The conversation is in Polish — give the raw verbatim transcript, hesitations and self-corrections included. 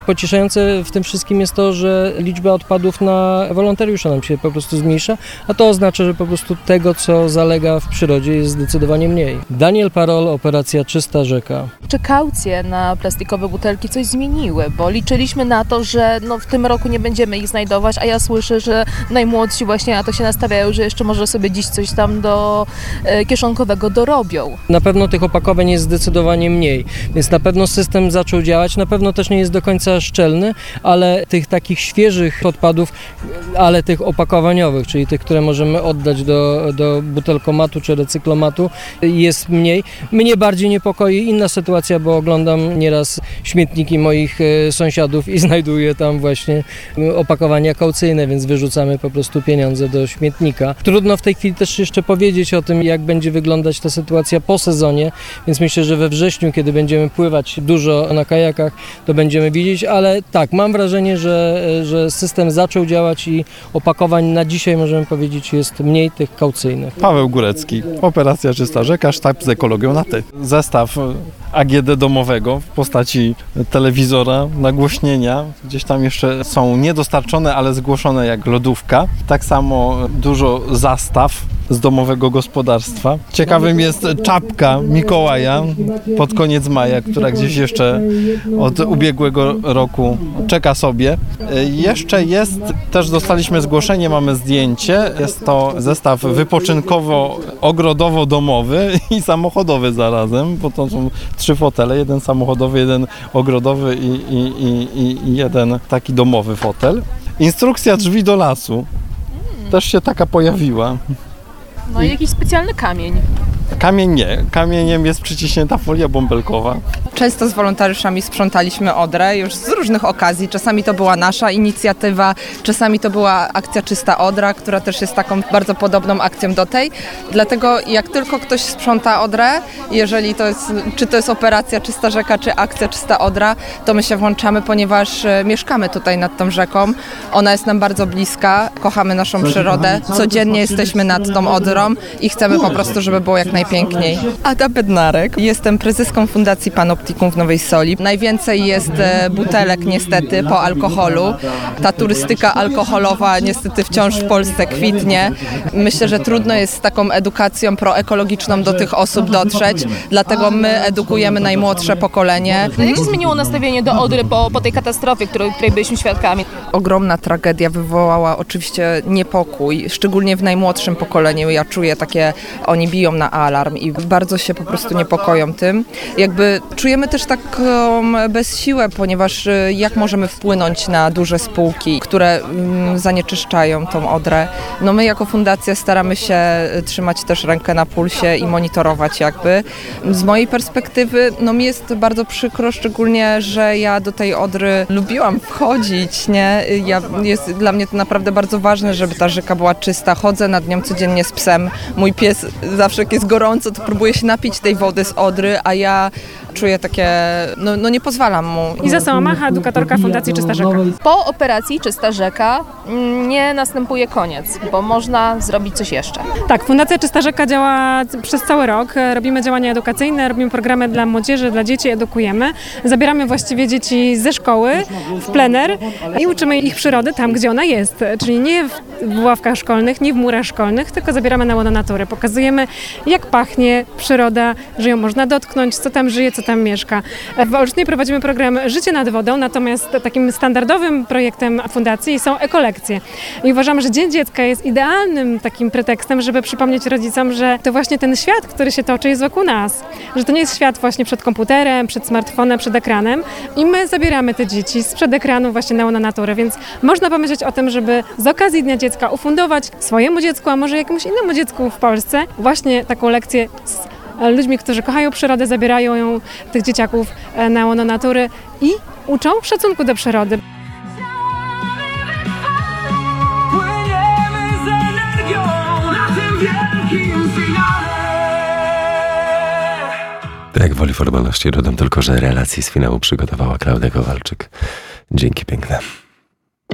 Pocieszające w tym wszystkim jest to, że liczba odpadów na wolontariusza nam się po prostu zmniejsza, a to oznacza, że po prostu tego, co zalega w przyrodzie, jest zdecydowanie mniej. Daniel Parol, operacja Czysta Rzeka. Czy kaucje na plastikowe butelki coś zmieniły? Bo liczyliśmy na to, że no w tym roku nie będziemy ich znajdować, a ja słyszę, że najmłodsi właśnie na to się nastawiają, że jeszcze może sobie dziś coś tam do e, kieszonkowego dorobią. Na pewno tych opakowań jest zdecydowanie mniej, więc na pewno system zaczął działać, na pewno też nie jest do końca szczelny, ale tych takich świeżych odpadów, ale tych opakowaniowych, czyli tych, które możemy oddać do, do butelkomatu czy recyklomatu, jest mniej. Mnie bardziej niepokoi inna sytuacja, bo oglądam nieraz śmietniki moich sąsiadów i znajduję tam właśnie opakowania kaucyjne, więc wyrzucamy po prostu pieniądze do śmietnika. Trudno w tej chwili też jeszcze powiedzieć o tym, jak będzie wyglądać ta sytuacja po sezonie, więc myślę, że we wrześniu, kiedy będziemy pływać dużo na kajakach, to będziemy widzieć, ale tak, mam wrażenie, że, że system zaczął działać i opakowań na dzisiaj, możemy powiedzieć, jest mniej tych kaucyjnych. Paweł Górecki, operacja Czysta Rzeka, sztab z ekologią na ty. Zestaw A G D domowego w postaci telewizora, nagłośnienia, gdzieś tam jeszcze są niedostarczone, ale zgłoszone jak lodówka. Tak samo dużo zastaw z domowego gospodarstwa. Ciekawym jest czapka Mikołaja pod koniec maja, która gdzieś jeszcze od ubiegłego roku czeka sobie. Jeszcze jest, też dostaliśmy zgłoszenie, mamy zdjęcie. Jest to zestaw wypoczynkowo-ogrodowo-domowy i samochodowy zarazem, bo to są trzy fotele, jeden samochodowy, jeden ogrodowy i, i, i, i jeden taki domowy fotel. Instrukcja drzwi do lasu też się taka pojawiła. No i jakiś specjalny kamień. Kamień nie. Kamieniem jest przyciśnięta folia bąbelkowa. Często z wolontariuszami sprzątaliśmy Odrę już z różnych okazji. Czasami to była nasza inicjatywa, czasami to była akcja Czysta Odra, która też jest taką bardzo podobną akcją do tej. Dlatego jak tylko ktoś sprząta Odrę, jeżeli to jest, czy to jest operacja Czysta Rzeka, czy akcja Czysta Odra, to my się włączamy, ponieważ mieszkamy tutaj nad tą rzeką. Ona jest nam bardzo bliska, kochamy naszą przyrodę. Codziennie jesteśmy nad tą Odrą i chcemy po prostu, żeby było jak najpiękniej. Ada Bednarek. Jestem prezeską Fundacji Panoptikum w Nowej Soli. Najwięcej jest butelek niestety po alkoholu. Ta turystyka alkoholowa niestety wciąż w Polsce kwitnie. Myślę, że trudno jest z taką edukacją proekologiczną do tych osób dotrzeć, dlatego my edukujemy najmłodsze pokolenie. Jak się zmieniło nastawienie do Odry po, po tej katastrofie, której, której byliśmy świadkami? Ogromna tragedia wywołała oczywiście niepokój, szczególnie w najmłodszym pokoleniu. Ja czuję takie, oni biją na alarm i bardzo się po prostu niepokoją tym. Jakby czujemy też taką bezsiłę, ponieważ jak możemy wpłynąć na duże spółki, które mm, zanieczyszczają tą Odrę. No my jako fundacja staramy się trzymać też rękę na pulsie i monitorować jakby. Z mojej perspektywy no mi jest bardzo przykro, szczególnie, że ja do tej Odry lubiłam wchodzić, nie? Ja, jest dla mnie to naprawdę bardzo ważne, żeby ta rzeka była czysta. Chodzę nad nią codziennie z psem. Mój pies zawsze jak jest gorąco, to próbuje się napić tej wody z Odry, a ja czuję takie, no, no nie pozwalam mu. Iza Sałamacha, edukatorka Fundacji Czysta Rzeka. Po operacji Czysta Rzeka nie następuje koniec, bo można zrobić coś jeszcze. Tak, Fundacja Czysta Rzeka działa przez cały rok. Robimy działania edukacyjne, robimy programy dla młodzieży, dla dzieci, edukujemy. Zabieramy właściwie dzieci ze szkoły w plener i uczymy ich przyrody tam, gdzie ona jest. Czyli nie w, w ławkach szkolnych, nie w murach szkolnych, tylko zabieramy na łono natury. Pokazujemy, jak pachnie przyroda, że ją można dotknąć, co tam żyje, co tam mieszka. W Olsztynie prowadzimy program Życie nad wodą, natomiast takim standardowym projektem fundacji są ekolekcje. I uważamy, że Dzień Dziecka jest idealnym takim pretekstem, żeby przypomnieć rodzicom, że to właśnie ten świat, który się toczy, jest wokół nas. Że to nie jest świat właśnie przed komputerem, przed smartfonem, przed ekranem. I my zabieramy te dzieci sprzed ekranu właśnie na łono natury, więc można pomyśleć o tym, żeby z okazji Dnia Dziecka ufundować swojemu dziecku, a może jakiemuś innemu dziecku w Polsce właśnie taką lekcję z ludźmi, którzy kochają przyrodę, zabierają ją, tych dzieciaków na łono natury i uczą szacunku do przyrody. Płyniemy z energią na tym wielkim finale. Jak woli formalności dodam tylko, że relacje z finału przygotowała Klaudia Kowalczyk. Dzięki piękne.